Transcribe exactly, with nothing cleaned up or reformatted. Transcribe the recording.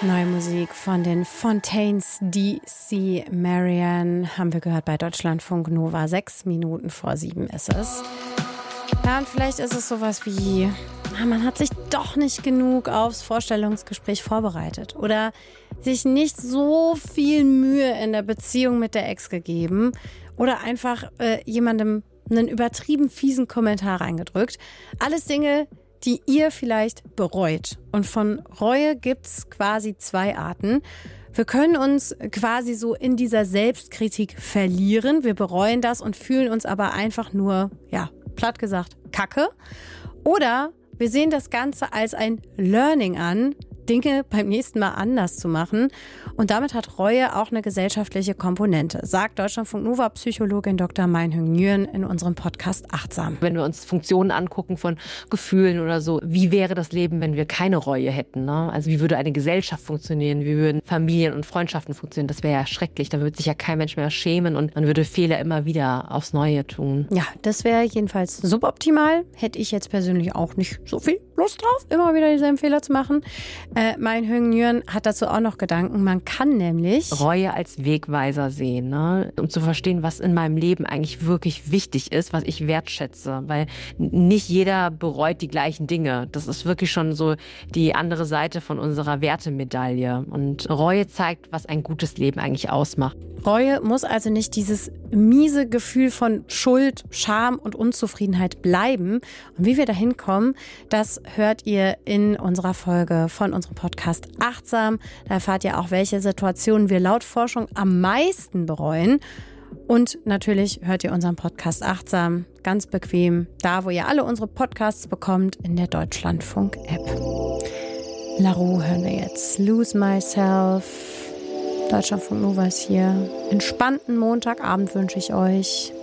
Neue Musik von den Fontaines D C. Marianne haben wir gehört bei Deutschlandfunk Nova. Sechs Minuten vor sieben ist es. Ja, und vielleicht ist es sowas wie, man hat sich doch nicht genug aufs Vorstellungsgespräch vorbereitet oder sich nicht so viel Mühe in der Beziehung mit der Ex gegeben oder einfach äh, jemandem einen übertrieben fiesen Kommentar reingedrückt. Alles Dinge, die ihr vielleicht bereut. Und von Reue gibt's quasi zwei Arten. Wir können uns quasi so in dieser Selbstkritik verlieren. Wir bereuen das und fühlen uns aber einfach nur, ja, platt gesagt, Kacke. Oder wir sehen das Ganze als ein Learning an, Dinge beim nächsten Mal anders zu machen. Und damit hat Reue auch eine gesellschaftliche Komponente, sagt Deutschlandfunk Nova Psychologin Doktor Meinhüng Nguyen in unserem Podcast Achtsam. Wenn wir uns Funktionen angucken von Gefühlen oder so, wie wäre das Leben, wenn wir keine Reue hätten? Ne? Also wie würde eine Gesellschaft funktionieren? Wie würden Familien und Freundschaften funktionieren? Das wäre ja schrecklich. Da würde sich ja kein Mensch mehr schämen und man würde Fehler immer wieder aufs Neue tun. Ja, das wäre jedenfalls suboptimal. Hätte ich jetzt persönlich auch nicht so viel Lust drauf, immer wieder dieselben Fehler zu machen. Äh, Meinhüng Nguyen hat dazu auch noch Gedanken. Man kann nämlich Reue als Wegweiser sehen, ne? Um zu verstehen, was in meinem Leben eigentlich wirklich wichtig ist, was ich wertschätze. Weil nicht jeder bereut die gleichen Dinge. Das ist wirklich schon so die andere Seite von unserer Wertemedaille. Und Reue zeigt, was ein gutes Leben eigentlich ausmacht. Reue muss also nicht dieses miese Gefühl von Schuld, Scham und Unzufriedenheit bleiben. Und wie wir da hinkommen, das hört ihr in unserer Folge von unserem Podcast Achtsam. Da erfahrt ihr auch, welche Situationen wir laut Forschung am meisten bereuen. Und natürlich hört ihr unseren Podcast Achtsam ganz bequem, da wo ihr alle unsere Podcasts bekommt, in der Deutschlandfunk-App. La Roux hören wir jetzt. Lose Myself. Deutschlandfunk Nova ist hier. Entspannten Montagabend wünsche ich euch.